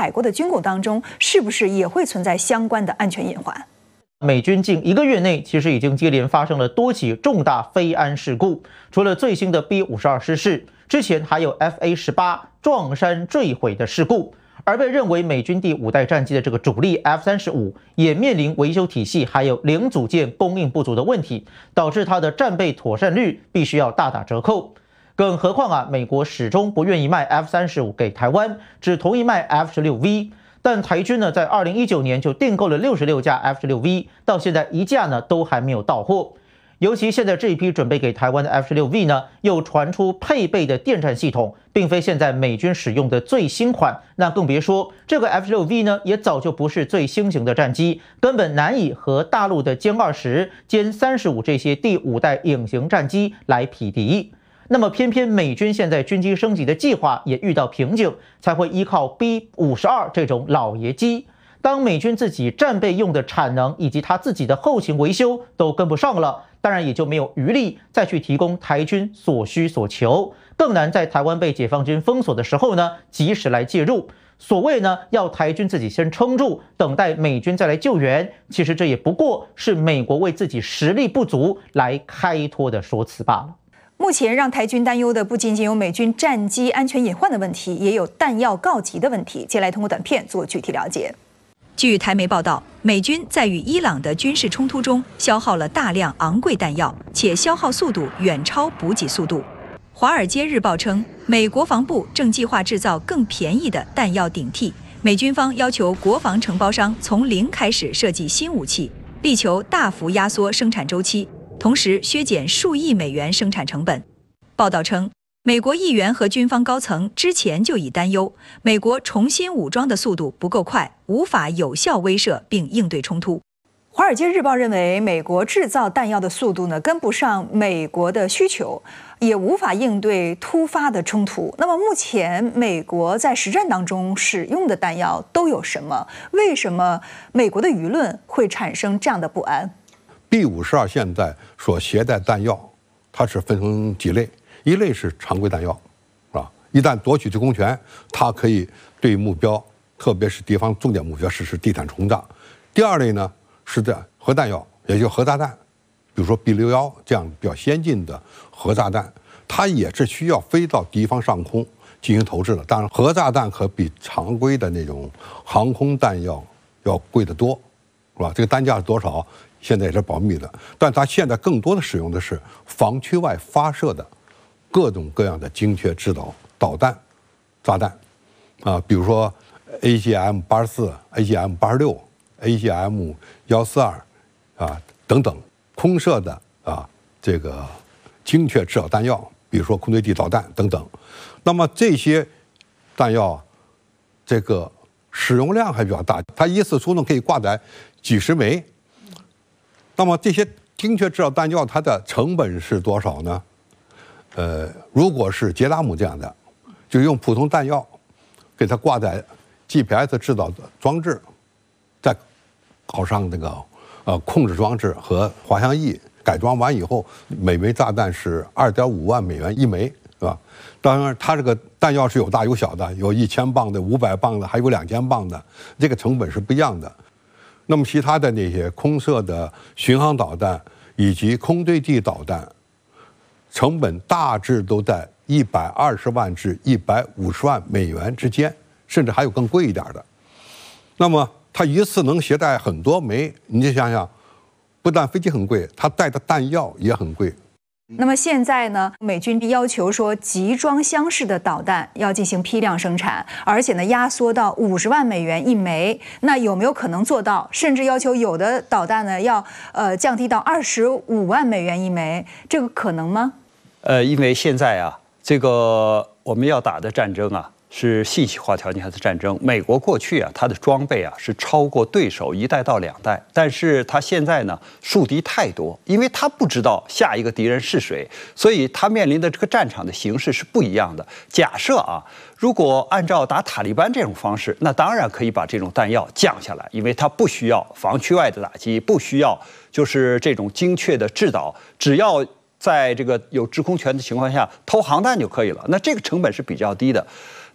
采购的军购当中，是不是也会存在相关的安全隐患？ 美军近1个月内，其实已经接连发生了多起重大飞安事故。除了最新的 B-52失事，之前还有 FA-18撞山坠毁的事故。而被认为美军第5代战机的这个主力 F-35，也面临维修体系还有零组件供应不足的问题，导致它的战备妥善率必须要大打折扣。更何况美国始终不愿意卖 F-35给台湾，只同意卖 F-16V。但台军呢，在2019年就订购了66架 F-16V， 到现在1架呢都还没有到货。尤其现在这一批准备给台湾的 F-16V 呢，又传出配备的电战系统，并非现在美军使用的最新款，那更别说这个 F-16V 呢，也早就不是最新型的战机，根本难以和大陆的歼20、歼35这些第5代隐形战机来匹敌。那么偏偏美军现在军机升级的计划也遇到瓶颈，才会依靠 B-52这种老爷机。当美军自己战备用的产能以及他自己的后勤维修都跟不上了，当然也就没有余力再去提供台军所需所求，更难在台湾被解放军封锁的时候呢，及时来介入。所谓呢，要台军自己先撑住，等待美军再来救援，其实这也不过是美国为自己实力不足来开脱的说辞罢了。 目前让台军担忧的不仅仅有美军战机安全隐患的问题，也有弹药告急的问题。接下来通过短片做具体了解。 据台媒报道，美军在与伊朗的军事冲突中消耗了大量昂贵弹药，且消耗速度远超补给速度。《华尔街日报》称，美国防部正计划制造更便宜的弹药顶替。美军方要求国防承包商从零开始设计新武器，力求大幅压缩生产周期，同时削减数亿美元生产成本。报道称，美国议员和军方高层之前就已担忧，美国重新武装的速度不够快，无法有效威慑并应对冲突。 华尔街日报认为，美国制造弹药的速度呢跟不上美国的需求，也无法应对突发的冲突。那么目前美国在实战当中使用的弹药都有什么？为什么美国的舆论会产生这样的不安？ B-52现在所携带弹药，它是分成几类，一类是常规弹药，啊，一旦夺取制空权，它可以对目标，特别是敌方重点目标实施地毯轰炸。第二类呢是在核弹药，也就是核炸弹，比如说 B-61这样比较先进的核炸弹，它也是需要飞到敌方上空进行投掷的。当然，核炸弹可比常规的那种航空弹药要贵得多，是吧？这个单价是多少？现在也是保密的，但它现在更多的使用的是防区外发射的各种各样的精确制导导弹、炸弹，啊，比如说 AGM-84、AGM-86、AGM-142，啊等等空射的这个精确制导弹药，比如说空对地导弹等等。那么这些弹药，这个使用量还比较大，它一次出动可以挂载几十枚。那么这些精确制导弹药，它的成本是多少呢？如果是捷达姆这样的，就用普通弹药给它挂载 GPS 制导的装置，再搞上那个控制装置和滑翔翼，改装完以后，每枚炸弹是2.5万美元一枚，是吧？当然，它这个弹药是有大有小的，有1000磅的、500磅的，还有2000磅的，这个成本是不一样的。那么其他的那些空射的巡航导弹以及空对地导弹，成本大致都在120万至150万美元之间，甚至还有更贵一点的。那么它一次能携带很多枚，你就想想，不但飞机很贵，它带的弹药也很贵。 那么现在呢，美军要求说集装箱式的导弹要进行批量生产，而且呢压缩到50万美元一枚。那有没有可能做到？甚至要求有的导弹呢要降低到25万美元一枚，这个可能吗？ 因为现在这个我们要打的战争是信息化条件下的战争。美国过去它的装备是超过对手1代到2代，但是它现在呢树敌太多，因为它不知道下一个敌人是谁，所以它面临的这个战场的形势是不一样的。假设如果按照打塔利班这种方式，那当然可以把这种弹药降下来，因为它不需要防区外的打击，不需要就是这种精确的制导，只要在这个有制空权的情况下投航弹就可以了，那这个成本是比较低的。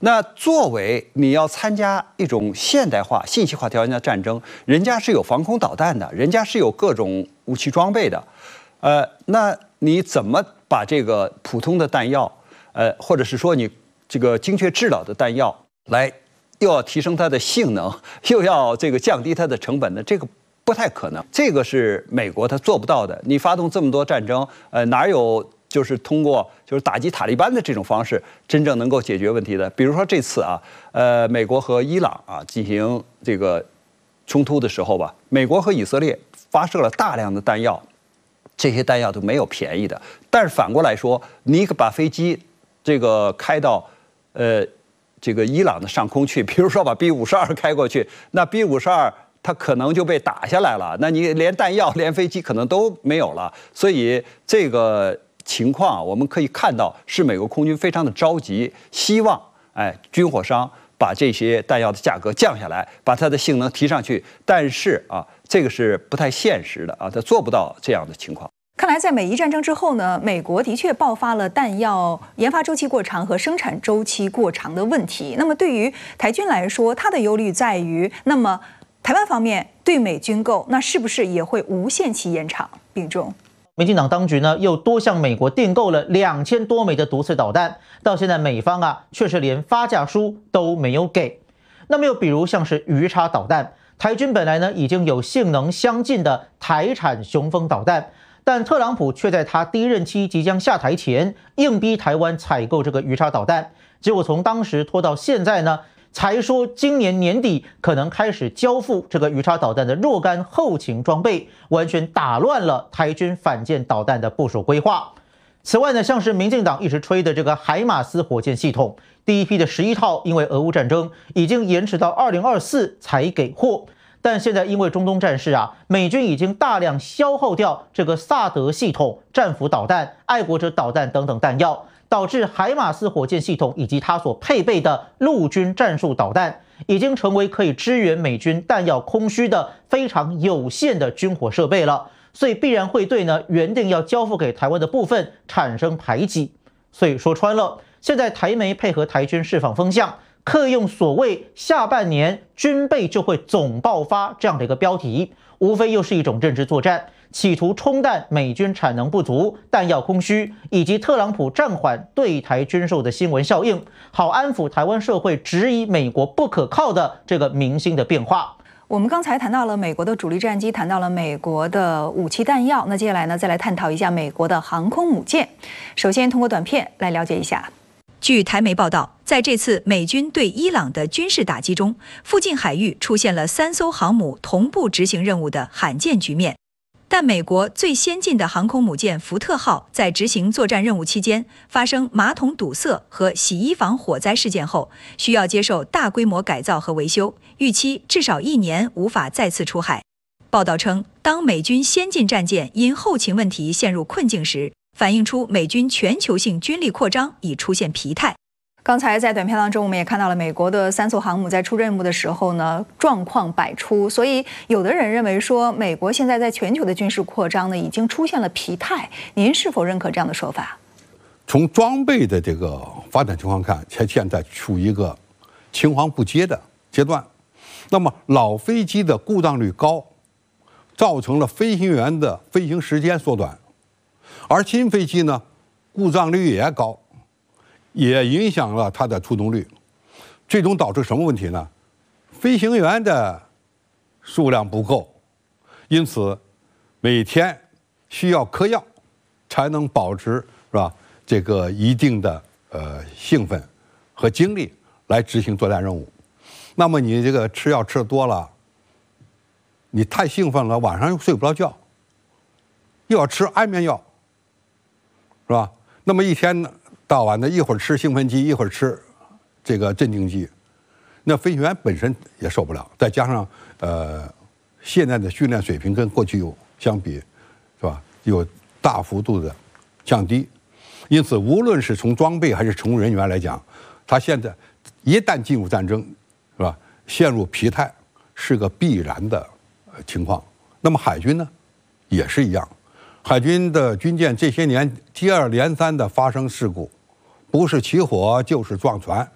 那作为你要参加一种现代化、信息化条件的战争，人家是有防空导弹的，人家是有各种武器装备的，那你怎么把这个普通的弹药，或者是说你这个精确制导的弹药来，又要提升它的性能，又要这个降低它的成本呢？这个不太可能，这个是美国它做不到的。你发动这么多战争，哪有就是通过就是打击塔利班的这种方式真正能够解决问题的？比如说这次啊，美国和伊朗啊进行这个冲突的时候吧，美国和以色列发射了大量的弹药，这些弹药都没有便宜的。但是反过来说，你把飞机这个开到这个伊朗的上空去，比如说把 B-52开过去，那 B-52它可能就被打下来了，那你连弹药连飞机可能都没有了。所以这个情况我们可以看到，是美国空军非常的着急，希望军火商把这些弹药的价格降下来，把它的性能提上去。但是啊，这个是不太现实的啊，它做不到这样的情况。 看来，在美伊战争之后呢，美国的确爆发了弹药研发周期过长和生产周期过长的问题。那么，对于台军来说，它的忧虑在于，那么台湾方面对美军购，那是不是也会无限期延长？并重。 民进党当局呢，又多向美国订购了2000多枚的毒刺导弹，到现在美方啊，却是连发价书都没有给。那么又比如像是鱼叉导弹，台军本来呢已经有性能相近的台产雄风导弹，但特朗普却在他第一任期即将下台前，硬逼台湾采购这个鱼叉导弹，结果从当时拖到现在呢，才说今年年底可能开始交付这个鱼叉导弹的若干后勤装备，完全打乱了台军反舰导弹的部署规划。此外呢，像是民进党一直吹的这个海马斯火箭系统，第一批的11套因为俄乌战争已经延迟到2024才给货，但现在因为中东战事啊，美军已经大量消耗掉这个萨德系统、战斧导弹、爱国者导弹等等弹药，导致海马斯火箭系统以及它所配备的陆军战术导弹，已经成为可以支援美军弹药空虚的非常有限的军火设备了，所以必然会对呢原定要交付给台湾的部分产生排挤。所以说穿了，现在台媒配合台军释放风向，刻用所谓下半年军备就会总爆发这样的一个标题，无非又是一种认知作战，企图冲淡美军产能不足、弹药空虚，以及特朗普暂缓对台军售的新闻效应，好安抚台湾社会质疑美国不可靠的这个民心的变化。 我们刚才谈到了美国的主力战机，谈到了美国的武器弹药，那接下来呢，再来探讨一下美国的航空母舰。首先通过短片来了解一下。 据台媒报道，在这次美军对伊朗的军事打击中，附近海域出现了3艘航母同步执行任务的罕见局面。但美国最先进的航空母舰福特号在执行作战任务期间发生马桶堵塞和洗衣房火灾事件后，需要接受大规模改造和维修，预期至少1年无法再次出海。报道称，当美军先进战舰因后勤问题陷入困境时，反映出美军全球性军力扩张已出现疲态。 刚才在短片当中，我们也看到了美国的3艘航母在出任务的时候呢，状况百出。所以，有的人认为说，美国现在在全球的军事扩张呢，已经出现了疲态。您是否认可这样的说法？ 从装备的这个发展情况看，它现在处于一个青黄不接的阶段。那么，老飞机的故障率高，造成了飞行员的飞行时间缩短，而新飞机呢，故障率也高。也影响了它的出动率，最终导致什么问题呢？飞行员的数量不够，因此每天需要嗑药才能保持是吧这个一定的兴奋和精力来执行作战任务。那么你这个吃药吃多了，你太兴奋了，晚上又睡不着觉，又要吃安眠药，是吧？那么一天到晚的，一会儿吃兴奋剂，一会儿吃这个镇静剂，那飞行员本身也受不了。再加上现在的训练水平跟过去相比，是吧，有大幅度的降低。因此，无论是从装备还是从人员来讲，他现在一旦进入战争，是吧，陷入疲态是个必然的情况。那么海军呢，也是一样。海军的军舰这些年接二连三的发生事故，不是起火就是撞船，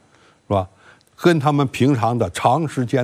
是吧？跟他们平常的长时间